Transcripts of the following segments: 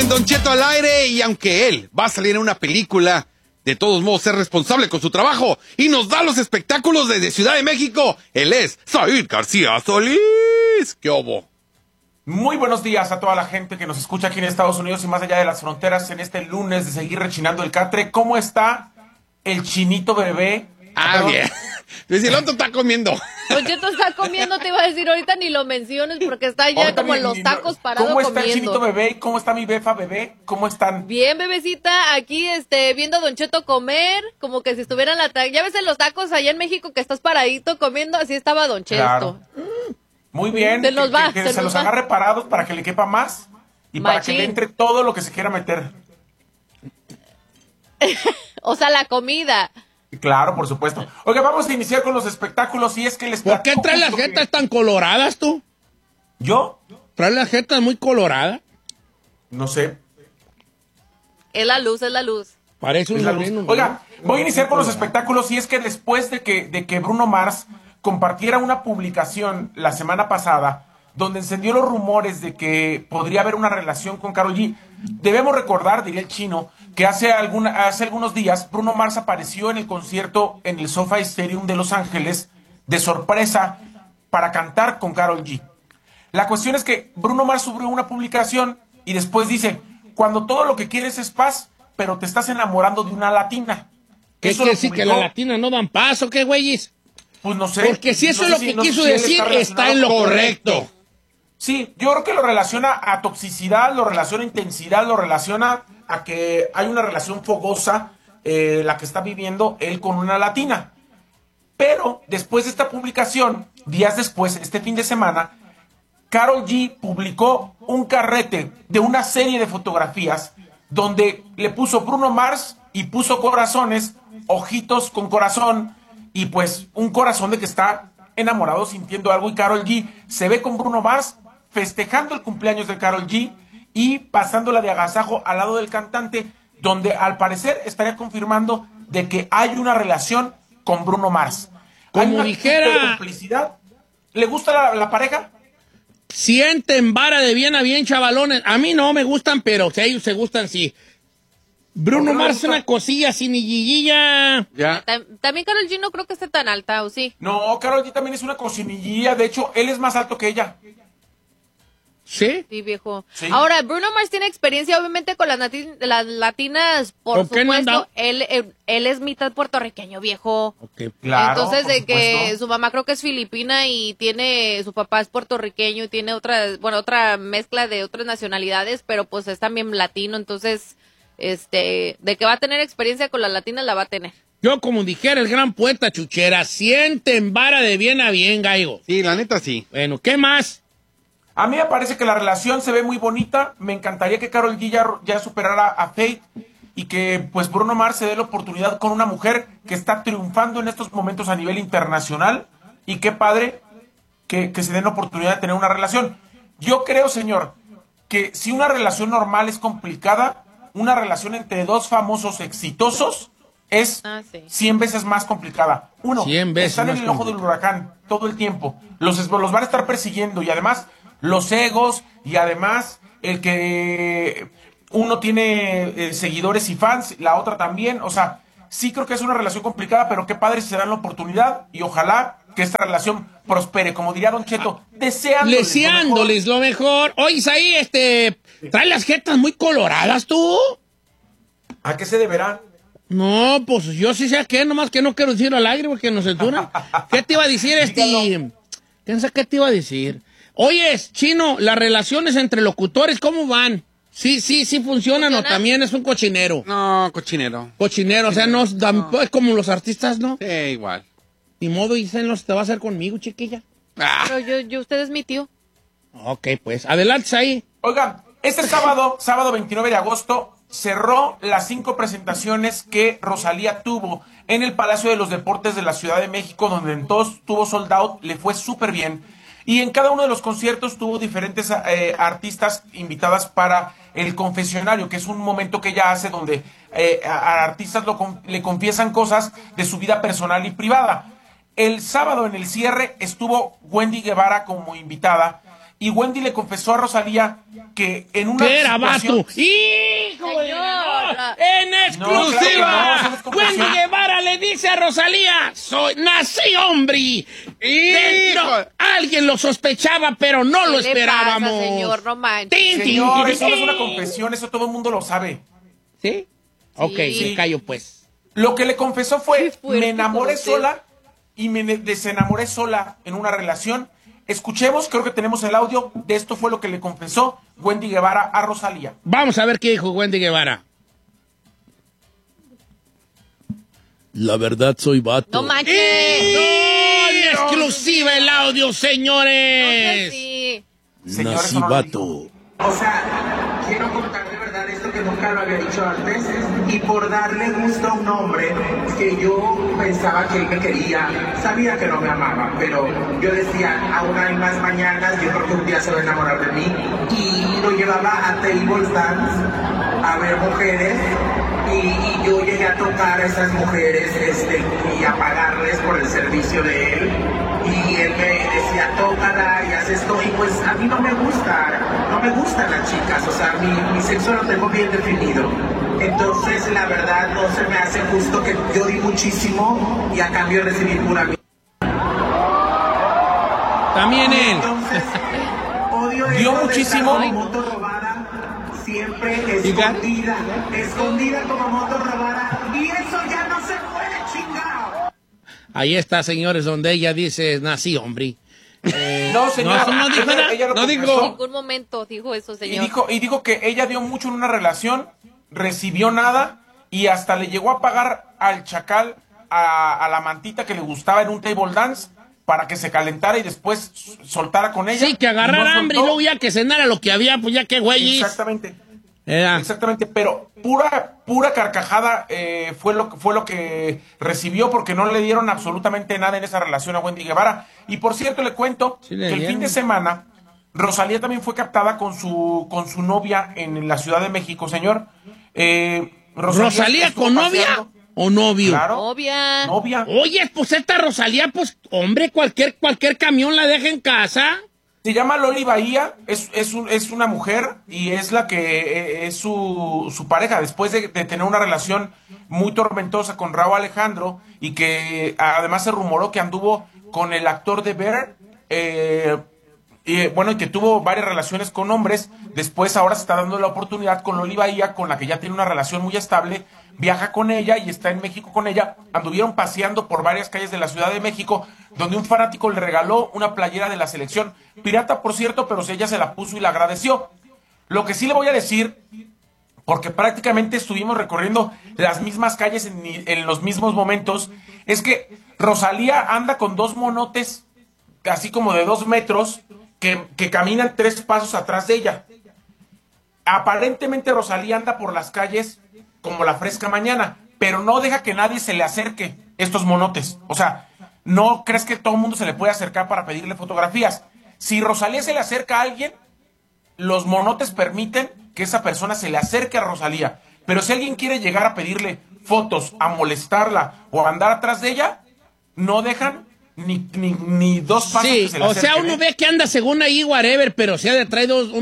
En Don Cheto al aire, y aunque él va a salir en una película, de todos modos es responsable con su trabajo y nos da los espectáculos desde Ciudad de México. Él es Said García Solís. ¿Qué obo? Muy buenos días a toda la gente que nos escucha aquí en Estados Unidos y más allá de las fronteras en este lunes de seguir rechinando el catre. ¿Cómo está el chinito bebé? Bien. Luis, el otro está comiendo. Don Cheto está comiendo, te iba a decir, ahorita ni lo menciones porque está ya ahorita como en los tacos parado comiendo. ¿Cómo está el chinito bebé? ¿Cómo está mi befa bebé? ¿Cómo están? Bien, bebecita, aquí viendo a Don Cheto comer, como que si estuviera en la ya ves en los tacos allá en México que estás paradito comiendo, así estaba Don Cheto. Claro. Muy bien, se los agarre parados para que le quepa más y Machín. Para que le entre todo lo que se quiera meter. O sea, la comida. Claro, por supuesto. Oiga, vamos a iniciar con los espectáculos y es que les... ¿Por qué traes las jetas tan coloradas tú? ¿Yo? ¿Traes las jetas muy coloradas? No sé. Es la luz. Parece un luz. Oiga, voy a iniciar con los espectáculos y es que después de que Bruno Mars compartiera una publicación la semana pasada donde encendió los rumores de que podría haber una relación con Karol G. Debemos recordar, diría el chino, que hace algunos días Bruno Mars apareció en el concierto en el SoFi Stadium de Los Ángeles de sorpresa para cantar con Karol G. La cuestión es que Bruno Mars subió una publicación y después dice, cuando todo lo que quieres es paz, pero te estás enamorando de una latina. ¿Qué quiere decir, que las latinas no dan paso, qué güeyes? Pues no sé. Porque si eso es lo que quiso decir, está en lo correcto. Sí, yo creo que lo relaciona a toxicidad, lo relaciona a intensidad, lo relaciona a que hay una relación fogosa, la que está viviendo él con una latina. Pero después de esta publicación, días después, este fin de semana, Karol G publicó un carrete de una serie de fotografías donde le puso Bruno Mars y puso corazones, ojitos con corazón y pues un corazón de que está enamorado, sintiendo algo, y Karol G se ve con Bruno Mars festejando el cumpleaños de Karol G y pasándola de agasajo al lado del cantante, donde al parecer estaría confirmando de que hay una relación con Bruno Mars. Como dijera... complicidad. ¿Le gusta la pareja? Sienten vara de bien a bien, chavalones. A mí no me gustan, pero si a ellos se gustan, sí. Bruno Mars es una cosilla sin guillilla. Ya. También Karol G no creo que esté tan alta, ¿o sí? No, Karol G también es una cocinillilla. De hecho, él es más alto que ella. ¿Sí? Sí, viejo. Sí. Ahora, Bruno Mars tiene experiencia, obviamente, con las latinas, por supuesto. Él es mitad puertorriqueño, viejo. Okay. Claro, entonces, de que supuesto. su mamá creo que es filipina y su papá es puertorriqueño y tiene otra mezcla de otras nacionalidades, pero pues es también latino, entonces, de que va a tener experiencia con las latinas, la va a tener. Yo, como dijera el gran poeta Chuchera, sienten vara de bien a bien, gallo. Sí, la neta sí. Bueno, ¿qué más? A mí me parece que la relación se ve muy bonita. Me encantaría que Karol G ya superara a Faith y que pues Bruno Mars se dé la oportunidad con una mujer que está triunfando en estos momentos a nivel internacional. Y qué padre que se den la oportunidad de tener una relación. Yo creo, señor, que si una relación normal es complicada, una relación entre dos famosos exitosos es 100 veces más complicada. 100 veces están en el ojo del huracán todo el tiempo. Los van a estar persiguiendo y además los egos y además el que uno tiene seguidores y fans, la otra también. O sea, sí creo que es una relación complicada, pero qué padre si se dan la oportunidad y ojalá que esta relación prospere. Como diría Don Cheto, deseándoles lo mejor. Oye, ahí, ¿trae las jetas muy coloradas tú? ¿A qué se deberá? No, pues yo sí sé a qué, nomás que no quiero decirlo al aire porque nos censuran. ¿Qué te iba a decir, ¿Qué te iba a decir? Oye, Chino, las relaciones entre locutores, ¿cómo van? Sí funcionan o también es un cochinero. No, cochinero. Cochinero, o sea, no es como los artistas, ¿no? Sí, igual. Ni modo, Isen, te va a hacer conmigo, chiquilla. Pero usted es mi tío. Ok, pues, adelante ahí. Oigan, este sábado 29 de agosto, cerró las 5 presentaciones que Rosalía tuvo en el Palacio de los Deportes de la Ciudad de México, donde en todos tuvo sold out, le fue súper bien. Y en cada uno de los conciertos tuvo diferentes artistas invitadas para el confesionario, que es un momento que ella hace donde a artistas le confiesan cosas de su vida personal y privada. El sábado en el cierre estuvo Wendy Guevara como invitada y Wendy le confesó a Rosalía que en una ¿Qué era, situación... vato? ¡Hijo de Señora. ¡En exclusiva! No, son Wendy confesiones. Guevara le dice a Rosalía, nací hombre. Alguien lo sospechaba, pero no lo ¿Qué le esperábamos. pasa, señor? No manches. Tin, tin, Señor, tin, eso no es tin. una confesión, eso todo el mundo lo sabe. ¿Sí? Ok, Sí. me callo pues. Lo que le confesó Qué fue, fuerte me enamoré con usted. sola y me desenamoré sola en una relación. Escuchemos, creo que tenemos el audio de esto fue lo que le confesó Wendy Guevara a Rosalía. Vamos a ver qué dijo Wendy Guevara. La verdad soy vato. No manches. ¡En exclusiva el audio, No seas señores! así. Señor, Nací eso no lo vato. O sea, quiero contar de verdad esto que nunca lo había dicho antes y por darle gusto a un hombre que yo pensaba que él me quería, sabía que no me amaba, pero yo decía, aún hay más mañanas, yo creo que un día se va a enamorar de mí y lo llevaba a tables dance a ver mujeres y yo llegué a tocar a esas mujeres y a pagarles por el servicio de él. Y él me decía, tócala y haz esto. Y pues a mí no me gustan las chicas. O sea, mi sexo lo tengo bien definido. Entonces, la verdad, no se me hace justo que yo di muchísimo y a cambio recibí pura mierda. También él. Entonces, odio Dio esto de muchísimo. estar como moto robada, siempre Diga. escondida como moto robada. Y eso ya no se puede, chingado. Ahí está, señores, donde ella dice, nací hombre. No, señor, no dijo nada. ella lo No confesó. dijo. En ningún momento dijo eso, Y señor. dijo que ella dio mucho en una relación, recibió nada y hasta le llegó a pagar al chacal a la mantita que le gustaba en un table dance para que se calentara y después soltara con ella. Sí, que agarrar no hambre y soltó. luego ya que cenara lo que había, pues ya que güey. Exactamente. Era. Exactamente, pero pura carcajada fue lo que recibió porque no le dieron absolutamente nada en esa relación a Wendy Guevara. Y por cierto, le cuento Sí le que el dieron. fin de semana Rosalía también fue captada con su novia en la Ciudad de México, señor. ¿Rosalía estuvo con novia paseando. o novio? Claro, Novia. novia. Oye, pues esta Rosalía, pues, hombre, cualquier camión la deja en casa. Se llama Loli Bahía, es una mujer y es la que es su pareja después de tener una relación muy tormentosa con Rauw Alejandro y que además se rumoró que anduvo con el actor de Bear y que tuvo varias relaciones con hombres. Después ahora se está dando la oportunidad con Loli Bahía, con la que ya tiene una relación muy estable. Viaja con ella y está en México con ella. Anduvieron paseando por varias calles de la Ciudad de México, donde un fanático le regaló una playera de la selección. Pirata, por cierto, pero ella se la puso y la agradeció. Lo que sí le voy a decir, porque prácticamente estuvimos recorriendo las mismas calles en los mismos momentos, es que Rosalía anda con dos monotes, así como de 2 metros, que caminan 3 pasos atrás de ella. Aparentemente Rosalía anda por las calles como la fresca mañana, pero no deja que nadie se le acerque estos monotes. O sea, no crees que todo el mundo se le puede acercar para pedirle fotografías. Si Rosalía se le acerca a alguien, los monotes permiten que esa persona se le acerque a Rosalía. Pero si alguien quiere llegar a pedirle fotos, a molestarla o a andar atrás de ella, no dejan ni 2 pasos Sí, que se le o sea, acerquen, uno ¿eh? ve que anda según ahí, whatever, pero se ha de traer dos...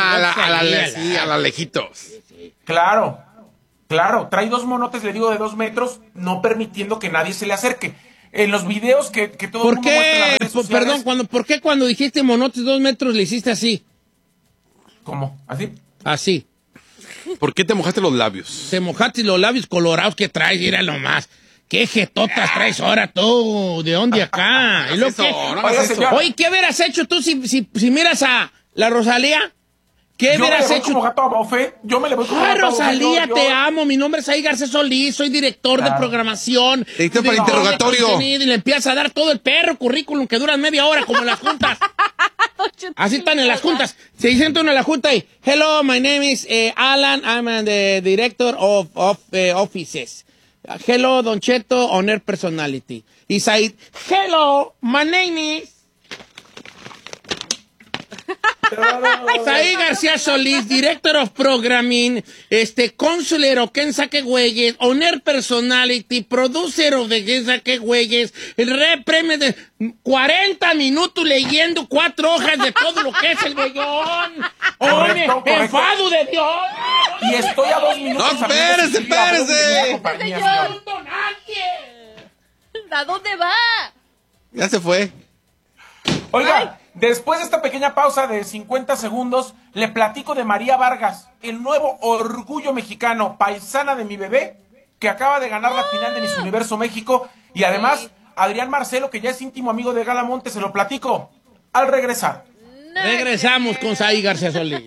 A la lejitos. Claro, trae 2 monotes, le digo, de 2 metros, no permitiendo que nadie se le acerque. En los videos que todo el ¿Por mundo muestra en las qué? redes sociales... Perdón, ¿por qué cuando dijiste monotes 2 metros le hiciste así? ¿Cómo? ¿Así? Así. ¿Por qué te mojaste los labios? Te mojaste los labios colorados que traes, mira nomás. ¿Qué jetotas traes ahora tú? ¿De dónde acá? ¿Y lo eso, que? no hagas Oiga, eso. señor. Oye, ¿qué hubieras hecho tú si miras a la Rosalía? ¿Qué Yo me le hubieras voy hecho? como gato a bofe. Yo me le voy como Ay, gato a bofe. Rosalía, Yo- te amo. Mi nombre es Ahí Garcés Solís. Soy director de Claro. programación. Te diste para director de interrogatorio. contenido, y le empiezas a dar todo el perro currículum que duran media hora, como en las juntas. Así están en las juntas. Se sienta uno en la junta y, hello, my name is Alan. I'm the director of offices. Hello, Don Cheto, honor personality. Y Said, hello, my name is... Saí García Solís, Director of Programming, Consular of Kensaque Güeyes, Owner Personality, Producer of the Kensaque Güeyes, el premio de 40 minutos leyendo 4 hojas de todo lo que es el güeyón. ¡Hombre, enfado de Dios! Y estoy a 2 minutos. ¡No, espérese! ¿A dónde va? Ya se fue. Oiga, después de esta pequeña pausa de 50 segundos, le platico de María Vargas, el nuevo orgullo mexicano, paisana de mi bebé, que acaba de ganar la final de Miss Universo México. Y además, Adrián Marcelo, que ya es íntimo amigo de Gala Monte, se lo platico al regresar. Regresamos con Saí García Solís.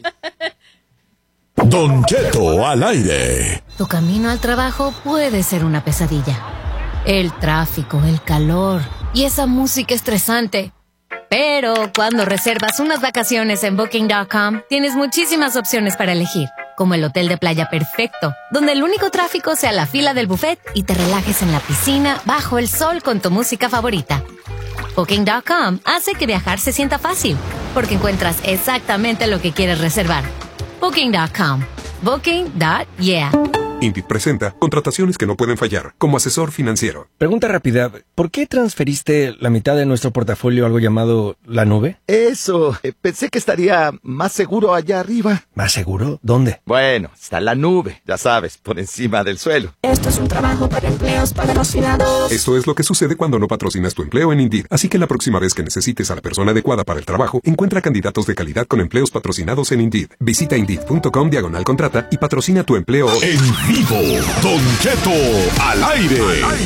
Don Cheto al aire. Tu camino al trabajo puede ser una pesadilla. El tráfico, el calor y esa música estresante. Pero cuando reservas unas vacaciones en Booking.com, tienes muchísimas opciones para elegir, como el hotel de playa perfecto, donde el único tráfico sea la fila del buffet y te relajes en la piscina bajo el sol con tu música favorita. Booking.com hace que viajar se sienta fácil, porque encuentras exactamente lo que quieres reservar. Booking.com. Booking.yeah. Indeed presenta contrataciones que no pueden fallar como asesor financiero. Pregunta rápida, ¿por qué transferiste la mitad de nuestro portafolio a algo llamado la nube? Eso, pensé que estaría más seguro allá arriba. ¿Más seguro? ¿Dónde? Bueno, está la nube, ya sabes, por encima del suelo. Esto es un trabajo para empleos patrocinados. Esto es lo que sucede cuando no patrocinas tu empleo en Indeed. Así que la próxima vez que necesites a la persona adecuada para el trabajo, encuentra candidatos de calidad con empleos patrocinados en Indeed. Visita Indeed.com/contrata y patrocina tu empleo en vivo. Don Cheto al aire.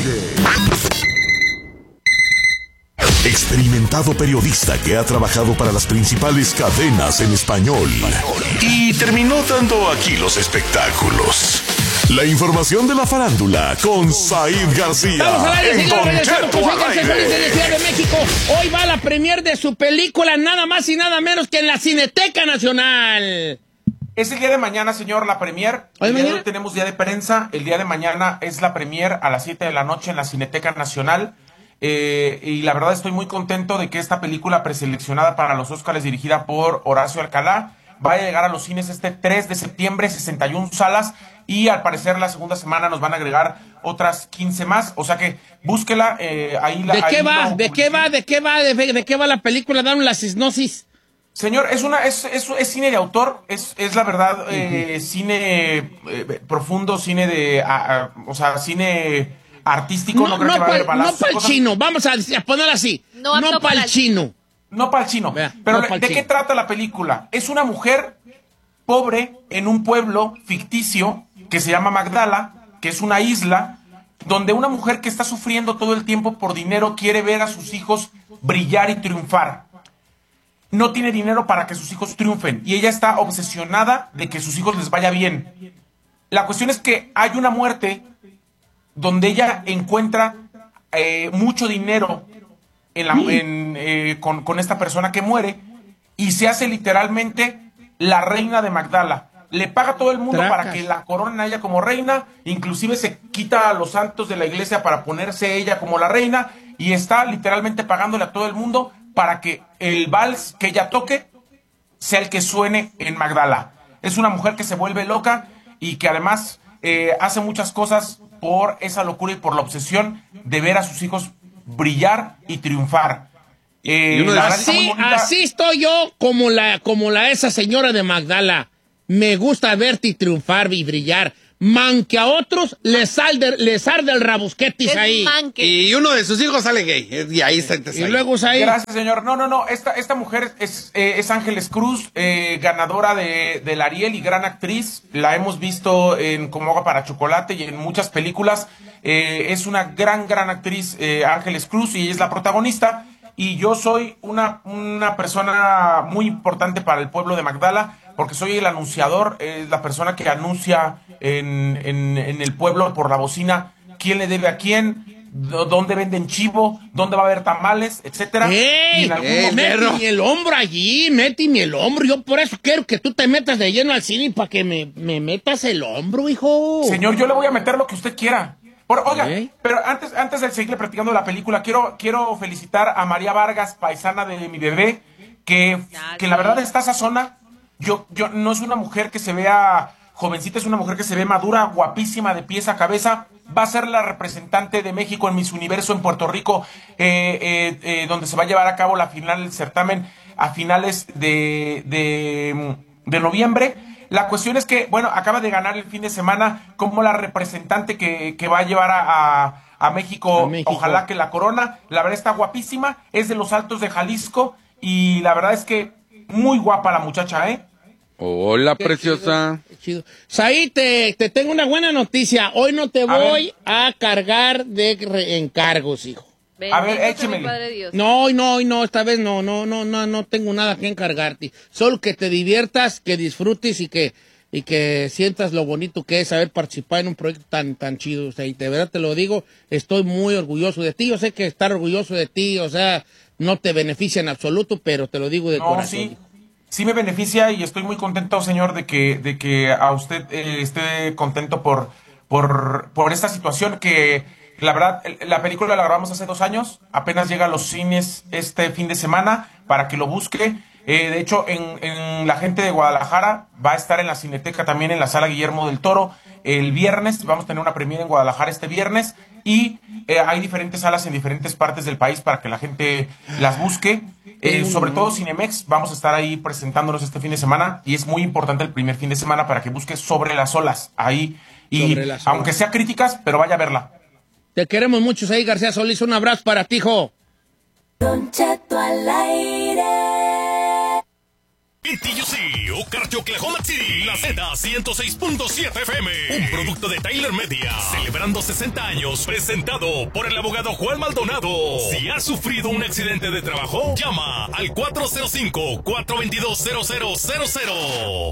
Experimentado periodista que ha trabajado para las principales cadenas en español y terminó dando aquí los espectáculos. La información de la farándula con Said García. Estamos al aire, en Don Cheto al aire. De Ciudad de México. Hoy va la premier de su película, nada más y nada menos que en la Cineteca Nacional. Es el día de mañana, señor, la premier. El día de hoy tenemos día de prensa. El día de mañana es la premier a las 7 de la noche en la Cineteca Nacional. Y la verdad estoy muy contento de que esta película preseleccionada para los Óscares, dirigida por Horacio Alcalá, vaya a llegar a los cines este 3 de septiembre, 61 salas. Y al parecer la segunda semana nos van a agregar otras 15 más. O sea que búsquela. ¿De qué va la película? Danos la sinopsis. Señor, es cine de autor, es la verdad, cine profundo, cine de, o sea, cine artístico. No creo que va a haber balazos. No para el chino, vamos a ponerlo así. No para el chino. No para el chino. Pero ¿de qué trata la película? Es una mujer pobre en un pueblo ficticio que se llama Magdala, que es una isla, donde una mujer que está sufriendo todo el tiempo por dinero quiere ver a sus hijos brillar y triunfar. No tiene dinero para que sus hijos triunfen y ella está obsesionada de que sus hijos les vaya bien. La cuestión es que hay una muerte donde ella encuentra mucho dinero con esta persona que muere y se hace literalmente la reina de Magdala. Le paga a todo el mundo para que la coronen a ella como reina, inclusive se quita a los santos de la iglesia para ponerse ella como la reina y está literalmente pagándole a todo el mundo para que el vals que ella toque sea el que suene en Magdala. Es una mujer que se vuelve loca y que además hace muchas cosas por esa locura y por así ver a sus hijos brillar y triunfar. Así estoy yo como esa señora de Magdala. Me gusta verte triunfar y brillar. Man que a otros les arde el rabusquetis ahí. Y uno de sus hijos sale gay. Y ahí está. Y luego ahí. Gracias, señor. No. Esta mujer es Ángeles Cruz, ganadora del Ariel y gran actriz. La hemos visto en Como agua para chocolate y en muchas películas. Es una gran actriz, Ángeles Cruz, y ella es la protagonista. Y yo soy una persona muy importante para el pueblo de Magdala, porque soy el anunciador, la persona que anuncia en el pueblo por la bocina quién le debe a quién, dónde venden chivo, dónde va a haber tamales, etcétera. Méteme el hombro allí, méteme el hombro. Yo por eso quiero que tú te metas de lleno al cine para que me metas el hombro, hijo. Señor, yo le voy a meter lo que usted quiera. Oiga, pero antes de seguirle practicando la película, quiero felicitar a María Vargas, paisana de mi bebé, que la verdad está esa zona. Yo no es una mujer que se vea jovencita, es una mujer que se ve madura, guapísima de pies a cabeza. Va a ser la representante de México en Miss Universo en Puerto Rico, donde se va a llevar a cabo la final del certamen a finales de noviembre. La cuestión es que, bueno, acaba de ganar el fin de semana como la representante que va a llevar a México, ojalá que la corona. La verdad está guapísima, es de los Altos de Jalisco y la verdad es que muy guapa la muchacha, ¿eh? Hola, qué preciosa. Chido. Saí, te tengo una buena noticia. Hoy no te voy a cargar de encargos, hijo. A ver, échemele. No, esta vez no tengo nada que encargarte. Solo que te diviertas, que disfrutes y que sientas lo bonito que es haber participado en un proyecto tan chido. O sea, y de verdad te lo digo, estoy muy orgulloso de ti. Yo sé que estar orgulloso de ti, o sea, no te beneficia en absoluto, pero te lo digo de corazón. Sí me beneficia y estoy muy contento, señor, de que a usted esté contento por esta situación que, la verdad, la película la grabamos hace 2 años, apenas llega a los cines este fin de semana para que lo busque. De hecho, en la gente de Guadalajara va a estar en la Cineteca también en la Sala Guillermo del Toro el viernes. Vamos a tener una premiere en Guadalajara este viernes y hay diferentes salas en diferentes partes del país para que la gente las busque. Sobre todo Cinemex, vamos a estar ahí presentándonos este fin de semana y es muy importante el primer fin de semana para que busque Sobre las olas ahí y aunque sea críticas, pero vaya a verla. Te queremos mucho, Saí García Solís. Un abrazo para ti, hijo. Don Cheto al aire. BTUC, Ocarte, Oklahoma City, la Z106.7 FM, un producto de Tyler Media, celebrando 60 años, presentado por el abogado Juan Maldonado. Si has sufrido un accidente de trabajo, llama al 405-422-0000.